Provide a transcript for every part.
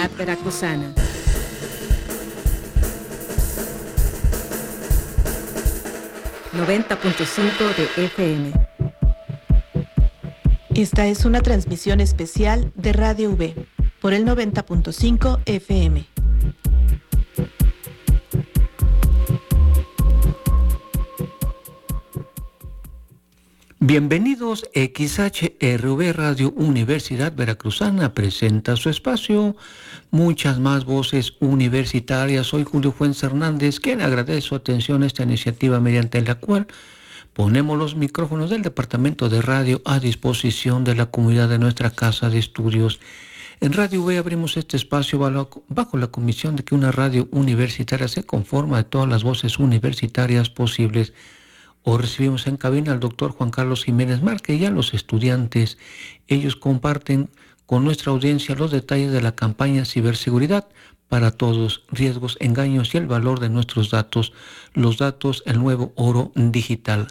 Universidad Veracruzana. ...90.5 de FM. Esta es una transmisión especial de Radio V por el 90.5 FM. Bienvenidos. XHRV Radio Universidad Veracruzana presenta su espacio Muchas Más Voces Universitarias. Soy Julio Fuentes Hernández, quien agradece su atención a esta iniciativa mediante la cual ponemos los micrófonos del Departamento de Radio a disposición de la comunidad de nuestra casa de estudios. En Radio V abrimos este espacio bajo la convicción de que una radio universitaria se conforma de todas las voces universitarias posibles. Hoy recibimos en cabina al doctor Juan Carlos Jiménez Márquez y a los estudiantes. Ellos comparten con nuestra audiencia los detalles de la campaña Ciberseguridad para Todos, riesgos, engaños y el valor de nuestros datos. Los datos, el nuevo oro digital.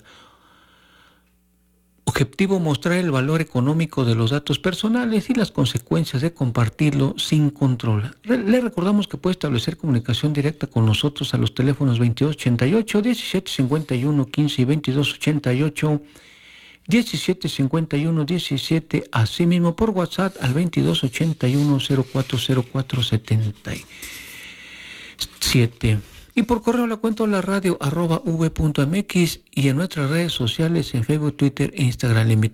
Objetivo: mostrar el valor económico de los datos personales y las consecuencias de compartirlo sin control. Le recordamos que puede establecer comunicación directa con nosotros a los teléfonos 2288, 1751, 15 y 2288, 1751, 17, asimismo por WhatsApp al 2281 040477. Y por correo la cuento a la radio @v.mx y en nuestras redes sociales en Facebook, Twitter e Instagram. Le invitamos